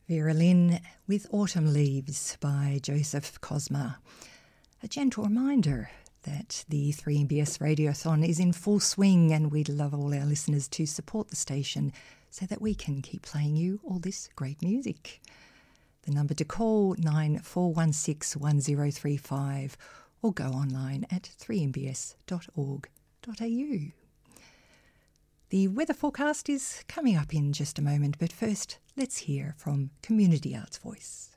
Vera Lynn with Autumn Leaves by Joseph Cosma. A gentle reminder that the 3MBS Radiothon is in full swing, and we'd love all our listeners to support the station so that we can keep playing you all this great music. The number to call 9416 1035 or go online at 3mbs.org.au. The weather forecast is coming up in just a moment, but first let's hear from Community Arts Voice.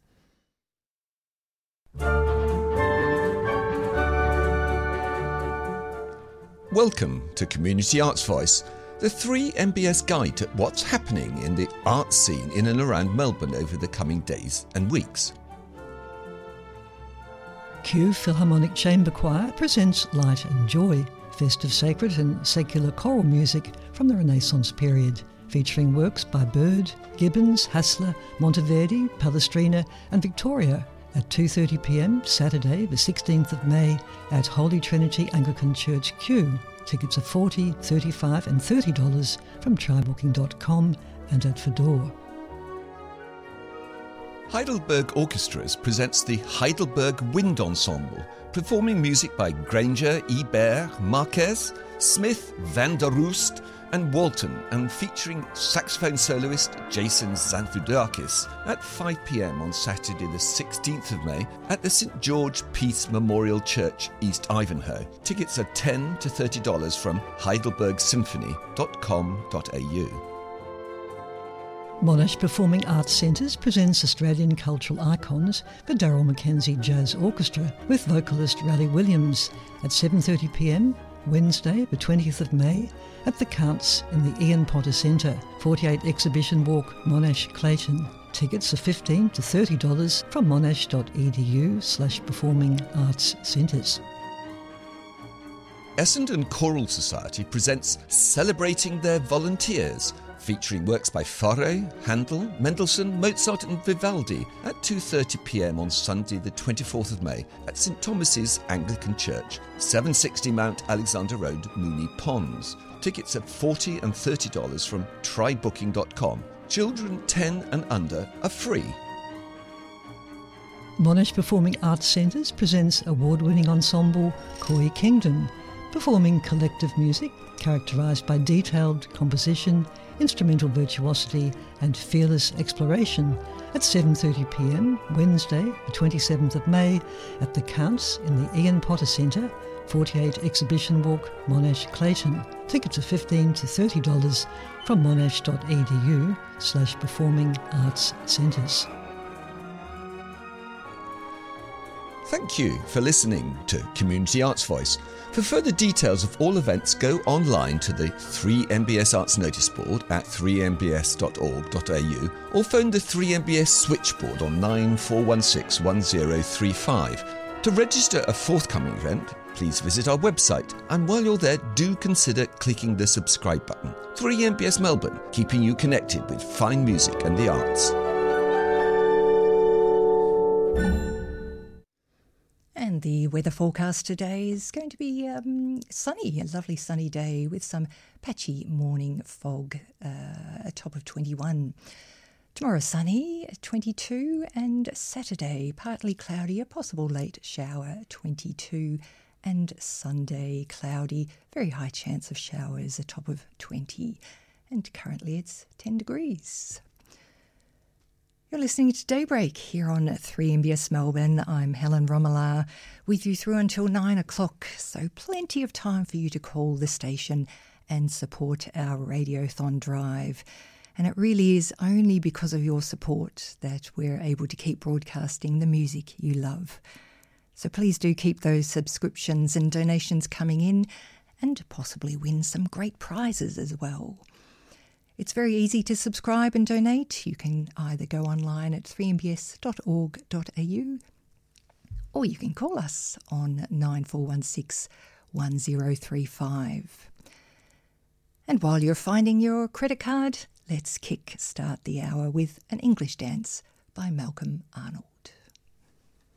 Welcome to Community Arts Voice, the 3MBS guide to what's happening in the arts scene in and around Melbourne over the coming days and weeks. Kew Philharmonic Chamber Choir presents Light and Joy, festive sacred and secular choral music from the Renaissance period, featuring works by Byrd, Gibbons, Hassler, Monteverdi, Palestrina and Victoria at 2:30pm Saturday the 16th of May at Holy Trinity Anglican Church, Kew. Tickets are $40, $35 and $30 from trybooking.com and at Fedor. Heidelberg Orchestras presents the Heidelberg Wind Ensemble, performing music by Granger, Ibert, Marquez, Smith, Van der Roost and Walton, and featuring saxophone soloist Jason Xanthudakis at 5pm on Saturday the 16th of May at the St George Peace Memorial Church, East Ivanhoe. Tickets are $10 to $30 from heidelbergsymphony.com.au. Monash Performing Arts Centres presents Australian cultural icons, the Darryl Mackenzie Jazz Orchestra with vocalist Raleigh Williams at 7:30pm Wednesday the 20th of May at the Counts in the Ian Potter Centre, 48 Exhibition Walk, Monash, Clayton. Tickets are $15 to $30 from monash.edu/performing arts centres. Essendon Choral Society presents Celebrating Their Volunteers, featuring works by Fauré, Handel, Mendelssohn, Mozart and Vivaldi at 2:30pm on Sunday the 24th of May at St Thomas's Anglican Church, 760 Mount Alexander Road, Moonee Ponds. Tickets are $40 and $30 from trybooking.com. Children 10 and under are free. Monash Performing Arts Centres presents award-winning ensemble Koi Kingdom, performing collective music characterised by detailed composition, instrumental virtuosity and fearless exploration at 7:30pm Wednesday the 27th of May at the Counts in the Ian Potter Centre, 48 Exhibition Walk, Monash, Clayton. Tickets are $15 to $30 from monash.edu/performing arts centres. Thank you for listening to Community Arts Voice. For further details of all events, go online to the 3MBS Arts Notice Board at 3mbs.org.au or phone the 3MBS switchboard on 9416 1035. To register a forthcoming event, please visit our website, and while you're there, do consider clicking the subscribe button. 3MBS Melbourne, keeping you connected with fine music and the arts. And the weather forecast today is going to be sunny, a lovely sunny day with some patchy morning fog, a top of 21. Tomorrow sunny, 22, and Saturday partly cloudy, a possible late shower, 22, and Sunday cloudy, very high chance of showers, a top of 20, and currently it's 10 degrees. You're listening to Daybreak here on 3MBS Melbourne. I'm Helen Romala, with you through until 9 o'clock, so plenty of time for you to call the station and support our Radiothon drive. And it really is only because of your support that we're able to keep broadcasting the music you love. So please do keep those subscriptions and donations coming in, and possibly win some great prizes as well. It's very easy to subscribe and donate. You can either go online at 3mbs.org.au or you can call us on 9416 1035. And while you're finding your credit card, let's kick start the hour with an English dance by Malcolm Arnold.